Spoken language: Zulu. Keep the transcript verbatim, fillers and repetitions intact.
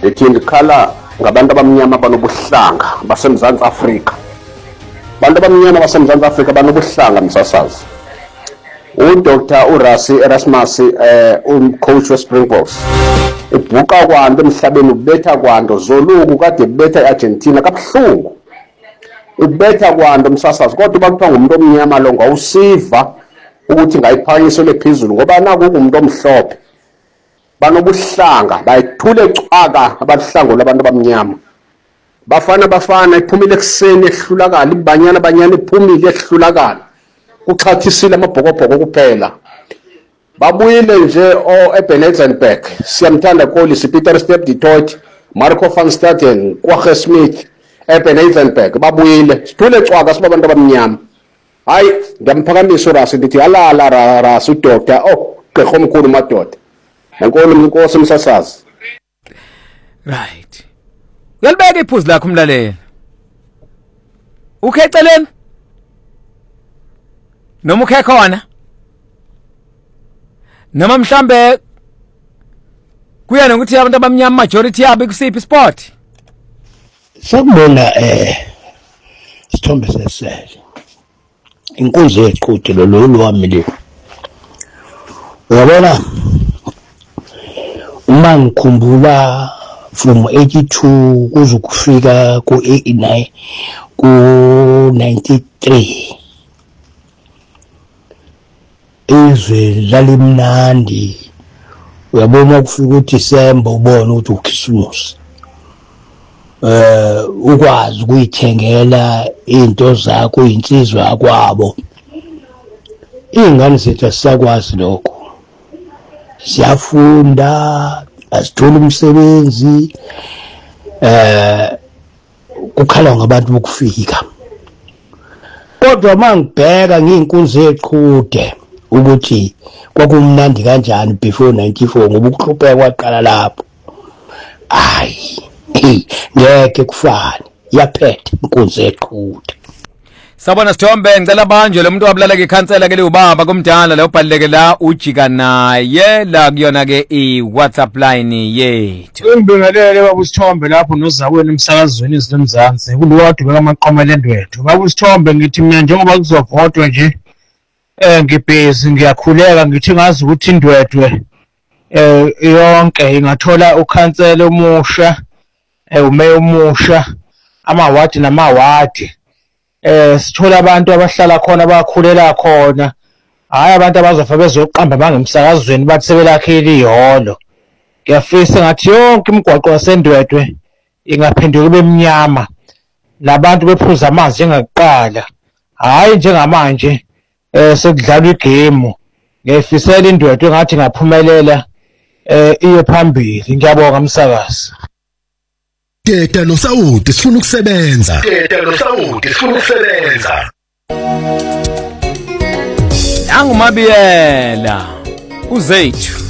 ethi ndikhala ngabantu abamnyama banobuhlanga baseMzantsi Afrika. Abantu abamnyama baseMzantsi Afrika banobuhlanga msasazi. uDoctor uRasi Erasmus eh umcoach weSpringboks. Ubhuqa kwanto emhlabeni ubetha kwanto zoluku kade ubetha eArgentina kabuhlungu. Ubetha kwanto msasazi kodwa bakuthiwa ngumuntu omnyama lo ngawusiva ukuthi ngayiphakanyiswe lephezulu ngoba naku umuntu omhlophe. Banobuhlanga bayithule cwaka abahlangula abantu abamnyama. Bafana bafana iphumile ekseni ehlulakala ibanyana banyana iphumile ehlulakala. Kuxhathisile amabhokobhoko kuphela. Babuyile nje o eBenetzenberg siyamthanda Kolisi Peter Step Ditoit Marco van Staden Kwagga Smith eBenetzenberg babuyile sithule cwaka sibabantu abamnyama. Hayi ngiyamphakamisa uRasi ndithi alala Rasi uDoctor oh gqirha omkhulu madoda. Enkolo inkosi umsasazi. Right. Uyalibeka iphuzu lakho umlaleli. Ukheceleni? Noma ukhe khona? Noma mhlambe kuya nokuthi abantu abamnyama majority yabo kusiphi sport? Sakubona eh Sithombe sesele. Inkunzi yeqhude lo lo wami le. Uyabona uma ngikhumbula from eighty-two kuze kufika ku eighty-nine ku ninety-three izwe lalimnandi uyabona kufika uDisemba ubone ukuthi uChristmas eh ukwazi ukuyithengela into zakho insizwa yakwabo ingane zethu asakwazi lokho siyafunda asithola umsebenzi eh ukhala ngabantu bokufika kodwa mangibheka ngiyinkunzi yeqhude ukuthi kwakumnandi kanjani before ninety-four ngoba ukuhlupheka kwaqala lapho hayi ngeke kufane yaphethe inkunzi yeqhude. Sabona Sithombe ngicela banjwe lo muntu wabulala ke khansela ke ubaba komdala la ubhaleke la ujika naye la kuyona ke i WhatsApp line yethu. Ngibingelele baba uSithombe lapho nozakwenu emsakazweni izilemzansi kulwadwe kamaqomelendo wethu. Baba uSithombe ngithi mina njengoba kuzovotwa nje eh ngibhezi ngiyakhuleka ngithi ngazi ukuthi indwedwe eh yonke ingathola ukhansela omusha eh umeya omusha amawadi namawadi. Eh sithola abantu abahlala khona abakhulela khona hayi abantu abazofa bezoqamba bangemsakazweni bathi sebelakhela ihholo. Ngiyafisa ngathi yonke imigwaqo yasendwedwe ingaphenduka ibe mnyama labantu bephuza amanzi njengakuqala hayi njengamanje eh sekudlalwa igame. Ngiyafisela indwedwe ngathi ngaphumelela eh iye phambili. Ngiyabonga umsakazi. Teta noSawuti sifuna ukusebenza. Teta noSawuti sifuna ukusebenza. Angumabiyela uzethu